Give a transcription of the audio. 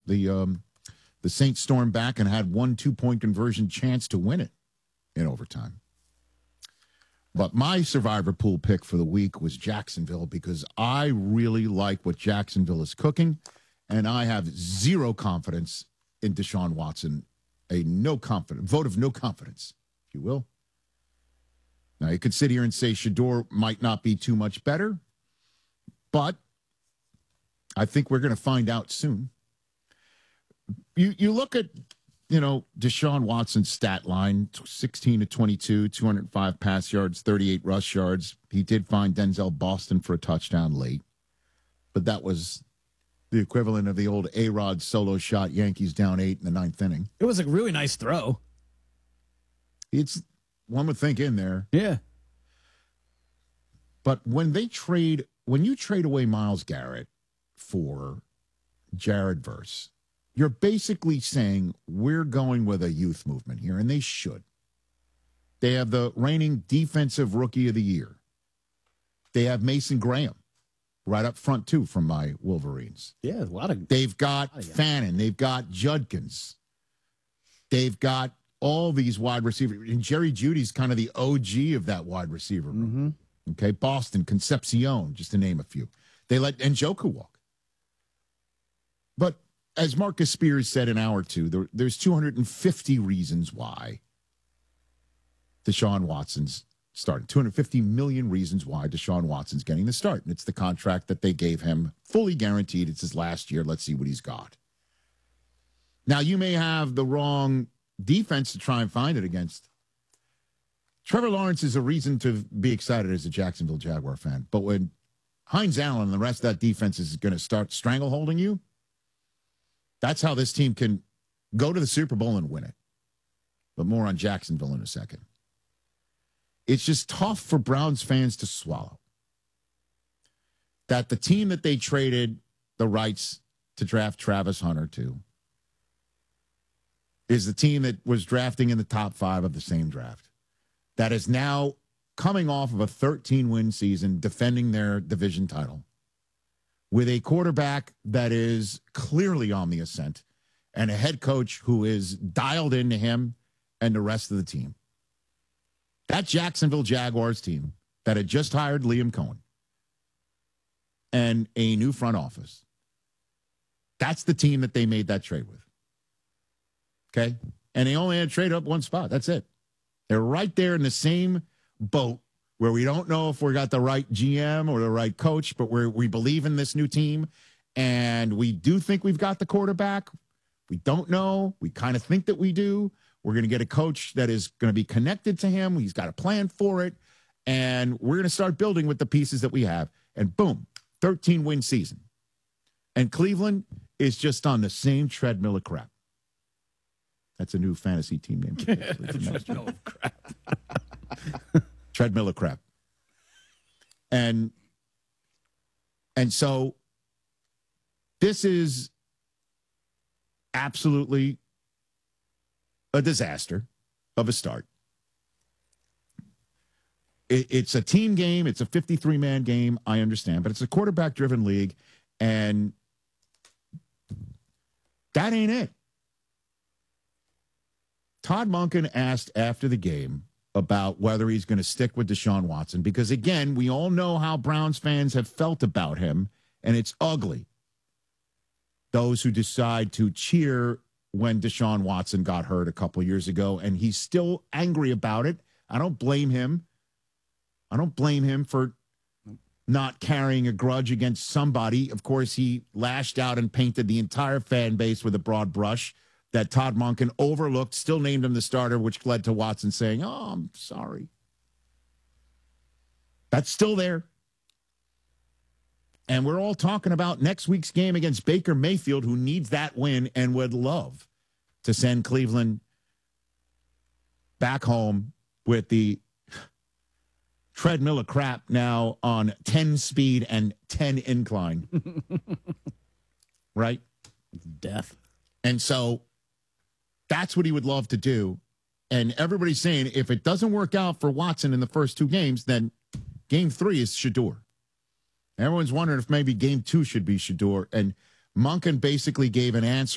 the Saints stormed back and had 1 2-point conversion chance to win it in overtime. But my survivor pool pick for the week was Jacksonville because I really like what Jacksonville is cooking, and I have zero confidence in Deshaun Watson. A vote of no confidence, if you will. Now, you could sit here and say Shedeur might not be too much better, but I think we're going to find out soon. You look at, Deshaun Watson's stat line, 16 to 22, 205 pass yards, 38 rush yards. He did find Denzel Boston for a touchdown late, but that was the equivalent of the old A-Rod solo shot, Yankees down 8 in the 9th inning. It was a really nice throw. It's, one would think, in there. Yeah. But when you trade away Myles Garrett for Jared Verse, you're basically saying we're going with a youth movement here, and they should. They have the reigning defensive rookie of the year. They have Mason Graham right up front, too, from my Wolverines. Yeah, They've got Fannin. They've got Judkins. They've got all these wide receivers. And Jerry Jeudy's kind of the OG of that wide receiver room. Mm-hmm. Okay, Boston, Concepcion, just to name a few. They let Njoku walk. But as Marcus Spears said an hour or two, there's 250 reasons why Deshaun Watson's starting. 250 million reasons why Deshaun Watson's getting the start. And it's the contract that they gave him, fully guaranteed. It's his last year. Let's see what he's got. Now, you may have the wrong defense to try and find it against. Trevor Lawrence is a reason to be excited as a Jacksonville Jaguar fan. But when Hines Allen and the rest of that defense is going to start strangleholding you, that's how this team can go to the Super Bowl and win it. But more on Jacksonville in a second. It's just tough for Browns fans to swallow that the team that they traded the rights to draft Travis Hunter to is the team that was drafting in the top 5 of the same draft, that is now coming off of a 13-win season, defending their division title, with a quarterback that is clearly on the ascent and a head coach who is dialed into him and the rest of the team. That Jacksonville Jaguars team that had just hired Liam Cohen and a new front office, that's the team that they made that trade with. Okay? And they only had to trade up one spot. That's it. They're right there in the same boat where we don't know if we got the right GM or the right coach, but we believe in this new team, and we do think we've got the quarterback. We don't know. We kind of think that we do. We're going to get a coach that is going to be connected to him. He's got a plan for it, and we're going to start building with the pieces that we have. And boom, 13-win season. And Cleveland is just on the same treadmill of crap. That's a new fantasy team name. Treadmill of crap. Treadmill of crap. And so this is absolutely a disaster of a start. It's a team game. It's a 53-man game. I understand. But it's a quarterback-driven league, and that ain't it. Todd Monken asked after the game about whether he's going to stick with Deshaun Watson because, again, we all know how Browns fans have felt about him, and it's ugly. Those who decide to cheer when Deshaun Watson got hurt a couple years ago, and he's still angry about it. I don't blame him. I don't blame him for not carrying a grudge against somebody. Of course, he lashed out and painted the entire fan base with a broad brush that Todd Monken overlooked, still named him the starter, which led to Watson saying, "Oh, I'm sorry." That's still there. And we're all talking about next week's game against Baker Mayfield, who needs that win and would love to send Cleveland back home with the treadmill of crap now on 10 speed and 10 incline. Right? Death. And so that's what he would love to do. And everybody's saying if it doesn't work out for Watson in the first 2 games, then game 3 is Shedeur. Everyone's wondering if maybe game 2 should be Shedeur. And Monken basically gave an answer